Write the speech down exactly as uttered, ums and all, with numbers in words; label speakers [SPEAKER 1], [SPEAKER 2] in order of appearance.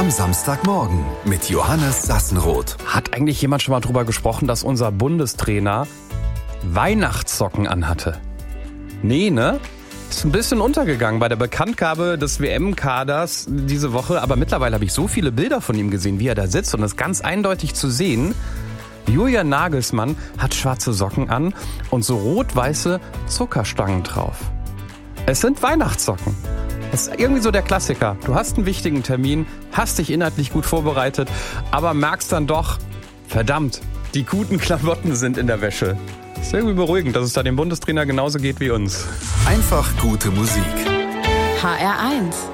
[SPEAKER 1] am Samstagmorgen mit Johannes Sassenroth.
[SPEAKER 2] Hat eigentlich jemand schon mal drüber gesprochen, dass unser Bundestrainer Weihnachtssocken anhatte? Nee, ne? Ist ein bisschen untergegangen bei der Bekanntgabe des W M-Kaders diese Woche. Aber mittlerweile habe ich so viele Bilder von ihm gesehen, wie er da sitzt. Und es ist ganz eindeutig zu sehen, Julian Nagelsmann hat schwarze Socken an und so rot-weiße Zuckerstangen drauf. Es sind Weihnachtssocken. Das ist irgendwie so der Klassiker. Du hast einen wichtigen Termin, hast dich inhaltlich gut vorbereitet, aber merkst dann doch, verdammt, die guten Klamotten sind in der Wäsche. Ist irgendwie beruhigend, dass es da dem Bundestrainer genauso geht wie uns.
[SPEAKER 1] Einfach gute Musik.
[SPEAKER 3] H R eins